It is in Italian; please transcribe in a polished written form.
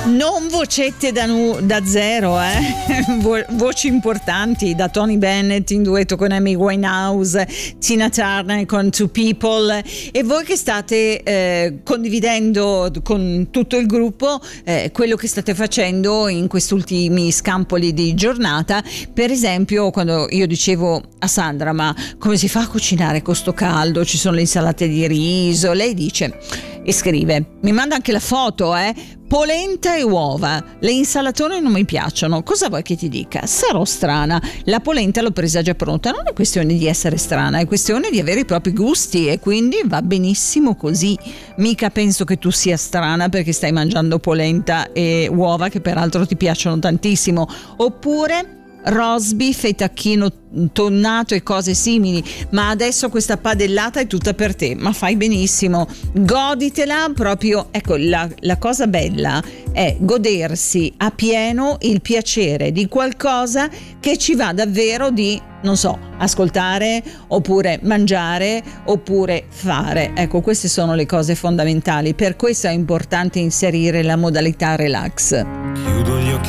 Non vocette da zero, voci importanti, da Tony Bennett in duetto con Amy Winehouse, Tina Turner con Two People, e voi che state condividendo con tutto il gruppo quello che state facendo in questi ultimi scampoli di giornata. Per esempio, quando io dicevo a Sandra: ma come si fa a cucinare con sto caldo? Ci sono le insalate di riso. Lei dice e scrive, mi manda anche la foto, polenta e uova, le insalatone non mi piacciono. Cosa vuoi che ti dica? Sarò strana, la polenta l'ho presa già pronta. Non è questione di essere strana, è questione di avere i propri gusti, e quindi va benissimo così. Mica penso che tu sia strana perché stai mangiando polenta e uova, che peraltro ti piacciono tantissimo, oppure rosbif e tacchino tonnato e cose simili, ma adesso questa padellata è tutta per te. Ma fai benissimo, goditela proprio. Ecco, la cosa bella è godersi a pieno il piacere di qualcosa che ci va davvero di, non so, ascoltare, oppure mangiare, oppure fare. Ecco, queste sono le cose fondamentali. Per questo è importante inserire la modalità relax. Chiudo